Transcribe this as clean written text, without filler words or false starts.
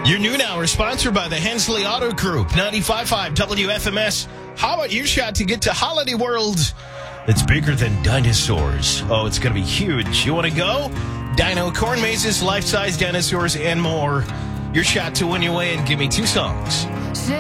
Your noon hour is sponsored by the Hensley Auto Group, 95.5 WFMS. How about your shot to get to Holiday World? It's bigger than dinosaurs. Oh, it's going to be huge. You want to go? Dino corn mazes, life-size dinosaurs, and more. Your shot to win your way and give me 2 songs.